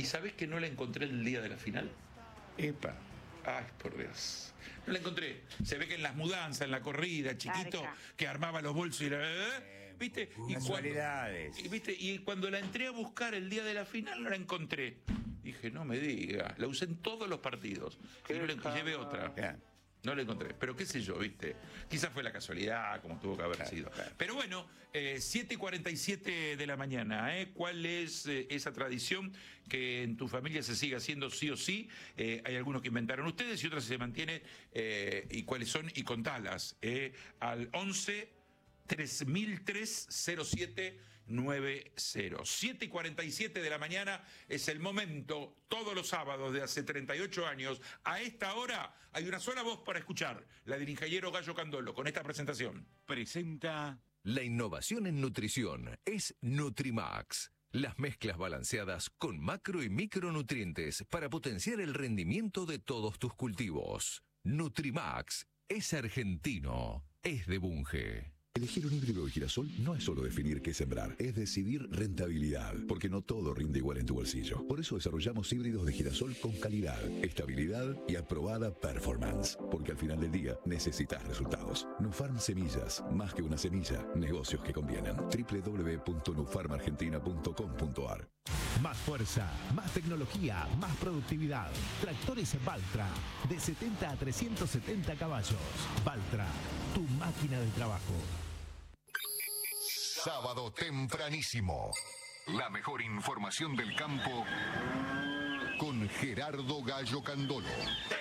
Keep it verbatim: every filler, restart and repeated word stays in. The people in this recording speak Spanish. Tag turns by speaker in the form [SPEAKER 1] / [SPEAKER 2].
[SPEAKER 1] ¿Y sabés que no la encontré el día de la final?
[SPEAKER 2] Epa.
[SPEAKER 1] Ay, por Dios. No la encontré. Se ve que en las mudanzas, en la corrida, chiquito,
[SPEAKER 3] Larga.
[SPEAKER 1] que armaba los bolsos y la... ¿eh? ¿Viste? Y
[SPEAKER 2] Casualidades.
[SPEAKER 1] cuando, y, ¿viste? Y cuando la entré a buscar el día de la final, no la encontré. Dije, no me diga. La usé en todos los partidos. Y, no la- y llevé otra.
[SPEAKER 2] Ya.
[SPEAKER 1] No la encontré, pero qué sé yo, ¿viste? Quizás fue la casualidad, como tuvo que haber
[SPEAKER 2] Claro,
[SPEAKER 1] sido.
[SPEAKER 2] claro.
[SPEAKER 1] Pero bueno, eh, siete y cuarenta y siete de la mañana, ¿eh? ¿Cuál es eh, esa tradición que en tu familia se sigue haciendo sí o sí? Eh, hay algunos que inventaron ustedes y otras se mantienen. Eh, ¿Y cuáles son? Y contalas. Eh, al once tres mil tres cero siete nueve cero. siete y cuarenta y siete de la mañana es el momento, todos los sábados de hace treinta y ocho años, a esta hora hay una sola voz para escuchar, la del ingeniero Gallo Candolo, con esta presentación.
[SPEAKER 4] Presenta.
[SPEAKER 5] La innovación en nutrición es Nutrimax. Las mezclas balanceadas con macro y micronutrientes para potenciar el rendimiento de todos tus cultivos. Nutrimax es argentino, es de Bunge.
[SPEAKER 6] Elegir un híbrido de girasol no es solo definir qué sembrar, es decidir rentabilidad, porque no todo rinde igual en tu bolsillo. Por eso desarrollamos híbridos de girasol con calidad, estabilidad y aprobada performance, porque al final del día necesitas resultados. Nufarm Semillas, más que una semilla, negocios que convienen. doble u doble u doble u punto nufarm argentina punto com punto a r.
[SPEAKER 7] Más fuerza, más tecnología, más productividad. Tractores Valtra, de setenta a trescientos setenta caballos. Valtra, tu máquina de trabajo.
[SPEAKER 8] Sábado tempranísimo. La mejor información del campo con Gerardo Gallo Candolo.